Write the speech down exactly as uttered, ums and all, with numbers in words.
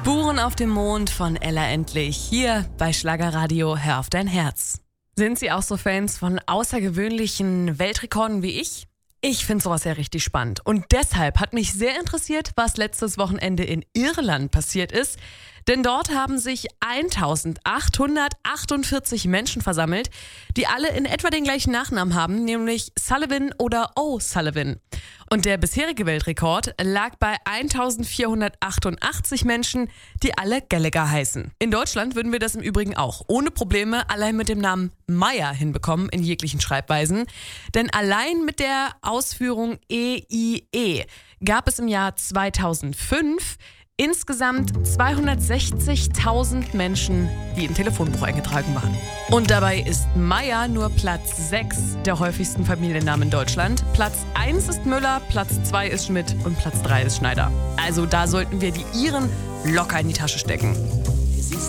Spuren auf dem Mond von Ella Endlich, hier bei Schlagerradio Hör auf dein Herz. Sind Sie auch so Fans von außergewöhnlichen Weltrekorden wie ich? Ich finde sowas ja richtig spannend und deshalb hat mich sehr interessiert, was letztes Wochenende in Irland passiert ist. Denn dort haben sich eintausendachthundertachtundvierzig Menschen versammelt, die alle in etwa den gleichen Nachnamen haben, nämlich Sullivan oder O'Sullivan. Und der bisherige Weltrekord lag bei eintausendvierhundertachtundachtzig Menschen, die alle Gallagher heißen. In Deutschland würden wir das im Übrigen auch ohne Probleme allein mit dem Namen Meyer hinbekommen in jeglichen Schreibweisen. Denn allein mit der Ausführung E I E gab es im Jahr zweitausendfünf insgesamt zweihundertsechzigtausend Menschen, die im Telefonbuch eingetragen waren. Und dabei ist Meyer nur Platz sechs der häufigsten Familiennamen in Deutschland. Platz eins ist Müller, Platz zwei ist Schmidt und Platz drei ist Schneider. Also da sollten wir die Iren locker in die Tasche stecken.